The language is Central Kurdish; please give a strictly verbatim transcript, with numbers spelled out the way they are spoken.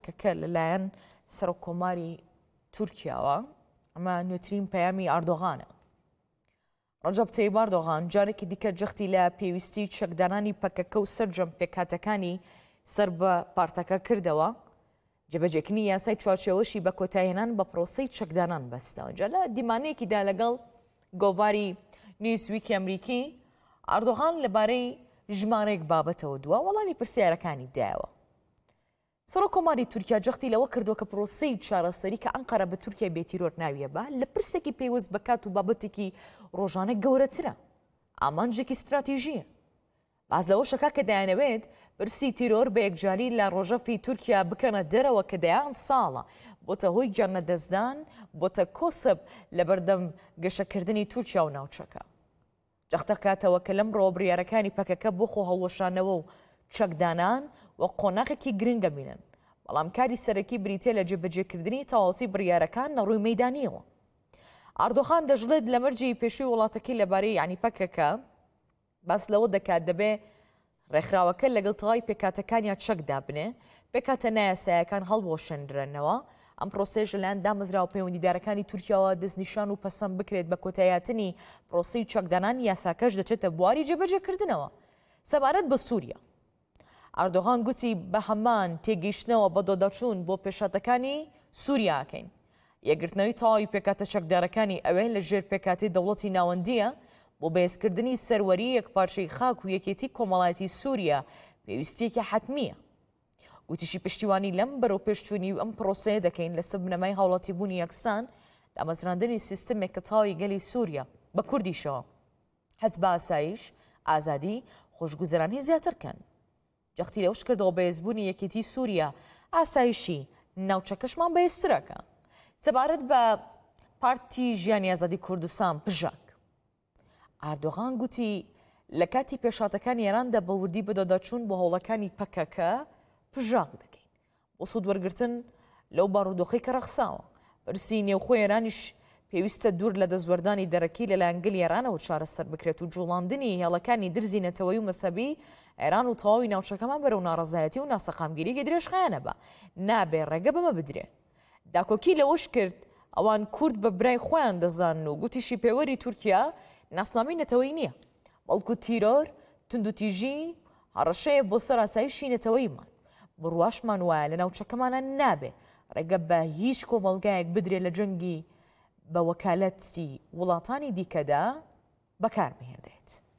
کە لەلایەن سەرۆکۆماری تورکیاوە ئەمە نوێترین پەیامی ئاردۆغانە. ڕەجەب تەیب ئاردۆغان جارێکی دیکە جەختی لە پێویستی چەکدانانی پەکەکە و سەرجەم پێکهاتەکانی سەر بە پارتەکە کردەوە، جێبەجێکردنی یاسای چوارچێوەشی بە کۆتایهێنان بە پرۆسەی چەکدانان بەستەوە. جا لە دیمانەیەکیدا لەگەڵ گۆڤاری نیوزویکی ئەمریکی ئاردۆغان لەبارەی ژمارەیەک بابەتەوە دووە وەڵامی پرسیارەکانی دایەوە. سەرۆکۆماری تورکیا جەختی لەوە کردووە کە پرۆسەی چارەسەری کە ئەنقەرە بە تورکیا بێتیرۆر ناویە بە لە پرسێکی پێوەست بەکات و بابەتێکی ڕۆژانە گەورەترە، ئامانجێکی استراتیژیە. باز لەوە شەکا کە دایانەوێت پرسی تیرۆر بە یەکجاری لە ڕۆژەفی تورکیا بکەنە دەرەوە کە دەیان ساڵە بۆتە هۆی گیانەدەستدان بۆتە کۆسب لە بەردەم گەشەکردنی تورکیا و ناوچەکە. جەختە کاتەوە کە لەم ڕۆ بڕیارەکانی پەکەکە بۆ خۆ هەڵوەشانەوە و چەکدانان و قۆناغێکی گرنگە بینن، بەڵام کاری سەرەکی بریتێ لە جێبەجێکردنی تەواوەتی بڕیارەکان لە ڕووی مەیدانیەوە. ئاردۆغان دەژڵێت لە مەرجی پێشووی وڵاتەکەی لەبارەی یعنی پەکەکە باس لەوە دەکات دەبێ ڕێکخراوەکە لەگەڵ تەواوی پێکاتەکانیان چەکدا بنێ، پێکاتە نایاسایەکان هەڵبۆشێنرێنەوە، ئەم پرۆسەیەش لەلایەن دامەزراوە پەیوەندیدارەکانی تورکیاوە دەستنیشان و پەسەند بکرێت بە کۆتاییاتنی پرۆسەی چەکدانان یاساکەش دەچێتە بواری جێبەجێکردنەوە. سەبارەت بە سووریا، ئاردۆغان گوتی بە هەمان تێگەیشتنەوە بە دۆداچوون بۆ پێشاتەکانی سووریاکەین. یەکگرتنەوەی تەواوی پێکاتە چەکدارەکانی ئەوێ لە ژێر پێکاتی دەوڵەتی ناوەندیە بۆ بەهێزکردنی سەروەری یەکپارچەی خاک و یەکێتی کۆمەڵایەتی سووریا پێویستیەکی حتمیە. گوتیشی پشتیوانی لەم بەرەو پێشچوونی ئەم پرۆسەیە دەکەین لەسەر بنەمای هاوڵاتی بوونی یەکسان دامەزراندنی سیستمێک کە تەواوی گەلی سووریا بە کوردیشەوە هەست بە ئاسایش، ئازادی، خۆشگوزەرانی زیاترکەن. جەختی لەوش کردەوە بەهێزبوونی یەکێتی سووریا ئاسایشی ناوچەکەشمان بەهێزترەکە. سەبارەت بە پارتی ژیانی ئازادی کوردستان پژاک، ئاردۆغان گوتی لە کاتی پێشاتەکانی ئێراندا بە وردی بەدەداچوون بۆ هەوڵەکانی پەکەکە پژاک دەکەین بۆ سوود وەرگرتن لەو باڕوودۆخەی کە ڕەخساوە. پرسی نێوخۆی ئێرانیش پێویستە دوور لە دەستوەردانی دەرەکی لەلایەن گەلی ئێرانەوە چارەسەر بکرێت و جوڵاندنی هێڵەکانی درزی نەتەوەی و مەسەبی ئێران و تەواوی ناوچەکەمان بەرەو ناڕەزایەتی و ناسەقامگیریەکی درێژخایەنە بە نابێ ڕێگە بەمە بدرێ. داکۆکی لەوەش کرد ئەوان کورد بە برای خۆیان دەزانن و گوتیشی پێوەری تورکیا ناسنامی نەتەوەی نییە، بەڵکو تیرۆر توندوتیژی هەڕەشەیە بۆ سەر ئاسایشی نەتەوەیمان. بڕواشمان وایە لە ناوچەکەمانە نابێ ڕێگە بە هیچ کۆمەڵگایەک بدرێ لە جەنگی بە وەکالەتی وڵاتانی دیکەدا بەکاربهێنرێت.